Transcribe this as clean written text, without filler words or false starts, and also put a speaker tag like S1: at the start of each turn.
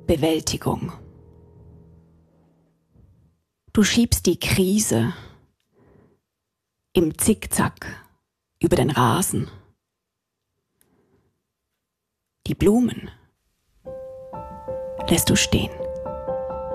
S1: Bewältigung. Du schiebst die Krise im Zickzack über den Rasen. Die Blumen lässt du stehen.